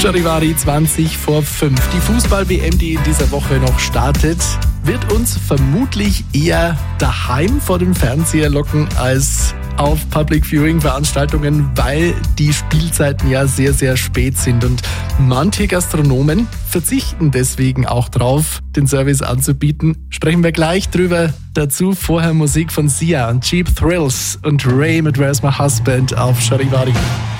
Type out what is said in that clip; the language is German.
Charivari 20 vor 5. Die Fußball-WM, die in dieser Woche noch startet, wird uns vermutlich eher daheim vor dem Fernseher locken als auf Public-Viewing-Veranstaltungen, weil die Spielzeiten ja sehr, sehr spät sind. Und manche Gastronomen verzichten deswegen auch drauf, den Service anzubieten. Sprechen wir gleich drüber. Dazu vorher Musik von Sia und Cheap Thrills und Ray mit Where's My Husband auf Charivari.